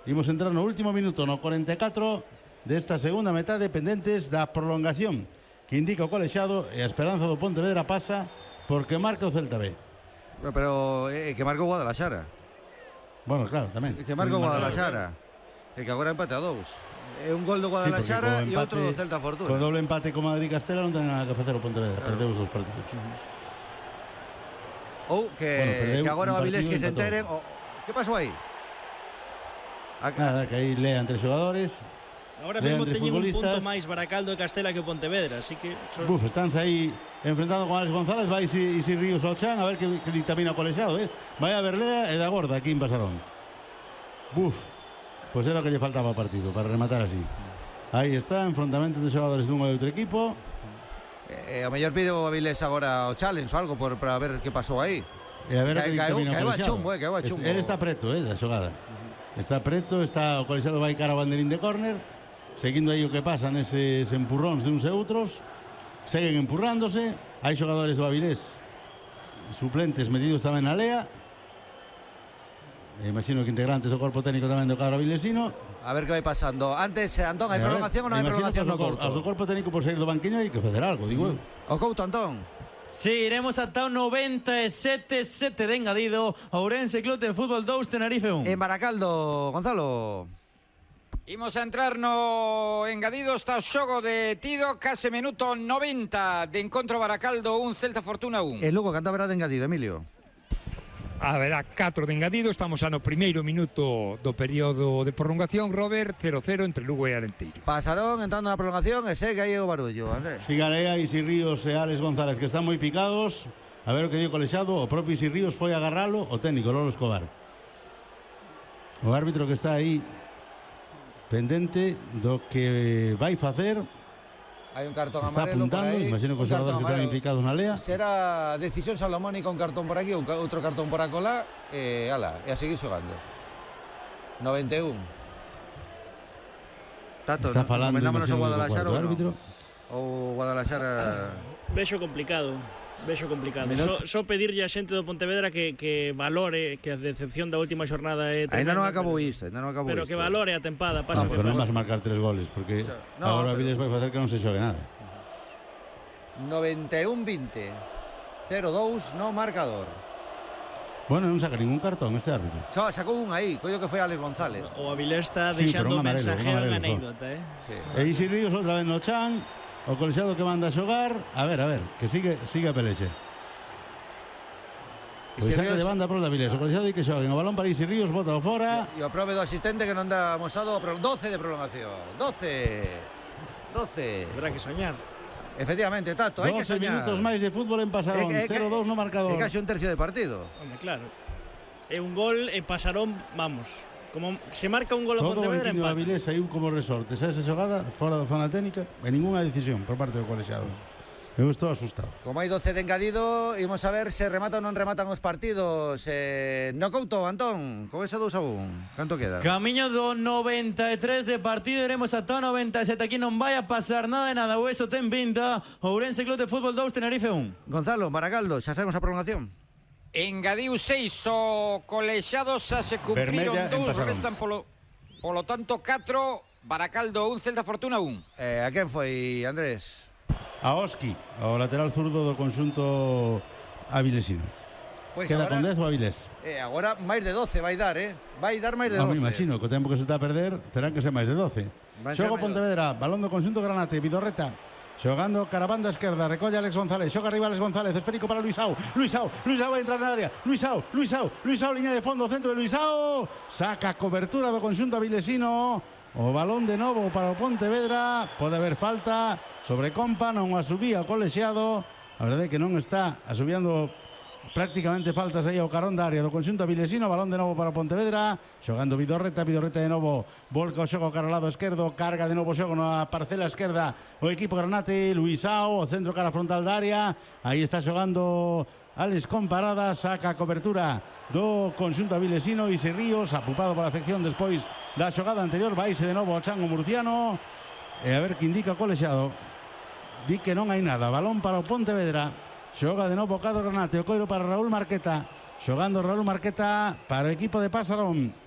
Imos entrar no último minuto, no 44 desta segunda metade, pendentes da prolongación que indica o colexiado, e a esperanza do Pontevedra pasa porque marca o Celta B. Pero que marca o Guadalajara. Bueno, claro, tamén. Que marca o Guadalajara. E que agora empate a 2. É un gol do Guadalajara e outro do Celta Fortuna. Co doble empate con Madrid Castela non ten nada que facer o Pontevedra, perdeu os dos partidos. Ou que agora o Avilés que se enteren. Que pasou aí? Nada, que aí lean tres xogadores. Ahora mesmo teñen un punto máis Baracaldo e Castela que o Pontevedra, así que... Estánse aí enfrentando con Alex González, vai Isi Ríos ao chan, a ver que dictamina o colexiado, vai a Berlea e da Gorda aquí en Pasarón. Pois era o que lle faltaba ao partido, para rematar así. Aí está, enfrontamento de xogadores dun ou outro equipo. A mellor pide o Avilés agora o challenge ou algo para ver que pasou aí. E a ver que dictamina o colexiado. Caeu a chumbo. Ele está preto, da xogada. Está preto, o colexiado vai cara ao banderín de córner, seguindo aí o que pasa neses empurróns de uns e outros. Seguen empurrándose. Hai xogadores do Avilés suplentes metidos tamén na lea. Imagino que integrantes do corpo técnico tamén do cadro avilesino. A ver que vai pasando. Antes, Antón, hai prolongación ou non hai prolongación no Couto? Os do corpo técnico por sair do banquiño hai que facer algo, digo eu. O Couto, Antón. Sí, iremos ata o 97-7 de engadido. Ourense Club de Fútbol 2, Tenerife 1. En Baracaldo, Gonzalo. Imos a entrar no engadido, está o xogo de tido, case minuto 90 de encontro Baracaldo 1, Celta Fortuna 1. E Lugo, canto haberá de engadido, Emilio? Haberá 4 de engadido, estamos xa no primeiro minuto do período de prolongación, Robert, 0-0 entre Lugo e Arenteiro. Pasarón entrando na prolongación e segue aí o barullo, Andrés. Siga Lea, Isi Ríos e Alex González, que están moi picados. A ver o que dio o colexiado. O propio Isi Ríos foi a agarralo, o técnico Lolo Escobar. O árbitro que está aí pendente do que vai facer. Hai un cartón está amarelo apuntando, por aí. imagino que os xogadores que están implicados na lea. Será decisión salomónica, un cartón por aquí, outro cartón por acolá, e a seguir xogando. 91. Tato, está falando, comendámonos o Guadalajara ou árbitro. O Guadalajara... Vexo complicado. Só pedirlle a xente do Pontevedra que valore que a decepción da última xornada é Ainda non acabou isto, pero que valore a tempada, pasa que pero non vas a marcar 3 goles porque agora Avilés vai facer que non se xogue nada. 91-20 0-2 no marcador. Bueno, non saca ningún cartón este árbitro. Sacou un aí, coido que foi Alex González. O Avilés está deixando un mensaje a anécdota, E Isi Ríos outra vez no chan. O colexiado que manda a xogar. A ver, que sigue a pelexe. Pois saca de banda por Avilés. O colexiado di que xoguen o balón para Isi Ríos, bota o fora. E o prove do asistente que non dá amosado 12 de prolongación. 12. Habrá que soñar. Efectivamente, Tato, hai que 12 soñar. minutos máis de fútbol en Pasarón, 0-2 no marcador. É casi un tercio de partido. Home, claro. É un gol e Pasarón, vamos. Como se marca un gol a Pontevedra, empate. Todo o Avilés saiu como resortes esa xogada fora da zona técnica e ninguna decisión por parte do colexiado. Eu estou asustado. Como hai 12 de engadido, imos a ver se rematan ou non rematan os partidos. No Couto, Antón, con ese 2-1, canto queda? Camiño do 93 de partido, iremos ata o 97. Aquí non vai a pasar nada de nada. O eso ten vinda. Ourense Club de Fútbol 2, Tenerife 1. Gonzalo, Baracaldo, xa sabemos a prolongación. Engadiu 6 o colexiado, xa se cumpriron 2, restan polo tanto 4, Baracaldo 1, Celta Fortuna 1. A quen foi, Andrés? A Oski, o lateral zurdo do conxunto avilesino. Pues queda agora, con 10 o Avilés. Agora máis de 12 vai dar, vai dar máis de 12. Me imagino, co tempo que se está a perder, terán que ser máis de 12. Xogo Pontevedra, balón do conxunto Granate, Vidorreta. Xogando cara banda esquerda, recolle Alex González, xoga arriba Alex González, esférico para Luisao vai entrar na área, Luisao, liña de fondo, centro de Luisao, saca cobertura do conxunto avilesino, o balón de novo para o Pontevedra, pode haber falta sobre Compa, non a subía o colexiado, a verdade é que non está asubiando prácticamente faltas aí ao carón da área do conxunto avilesino, balón de novo para Pontevedra, xogando Vidorreta de novo, volca o xogo cara ao lado esquerdo, carga de novo o xogo na parcela esquerda o equipo Granate, Luisao, o centro cara frontal da área, aí está xogando Alex con parada, saca a cobertura do conxunto avilesino, Isi Ríos, apupado pola afección despois da xogada anterior, vaise de novo ao chango murciano, e a ver que indica o colexiado, di que non hai nada, balón para o Pontevedra. Xoga de novo o cadro Granate, o coiro para Raúl Marqueta. Xogando Raúl Marqueta para o equipo de Pasarón.